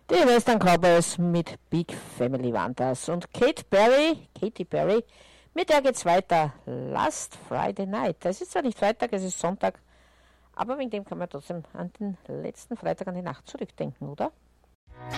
Die Western Cowboys mit Big Family waren das. Und Katy Perry, mit der geht's weiter. Last Friday Night. Es ist zwar nicht Freitag, es ist Sonntag, aber wegen dem kann man trotzdem an den letzten Freitag an die Nacht zurückdenken, oder?